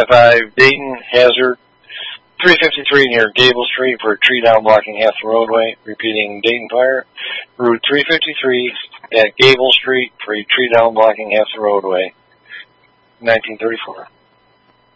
255 Dayton, Hazard, 353 near Gable Street for a tree down blocking half the roadway. Repeating, Dayton Fire, Route 353 at Gable Street for a tree down blocking half the roadway. 1934.